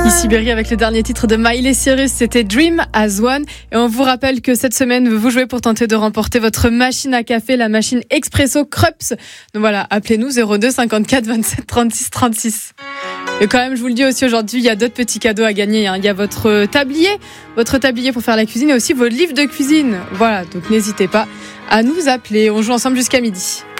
Ici Berry avec le dernier titre de Miley Cyrus, c'était Dream as One. Et on vous rappelle que cette semaine, vous jouez pour tenter de remporter votre machine à café, la machine Expresso Krups. Donc voilà, appelez-nous 02 54 27 36 36. Et quand même, je vous le dis aussi aujourd'hui, il y a d'autres petits cadeaux à gagner. Il y a votre tablier pour faire la cuisine et aussi vos livres de cuisine. Voilà, donc n'hésitez pas à nous appeler. On joue ensemble jusqu'à midi.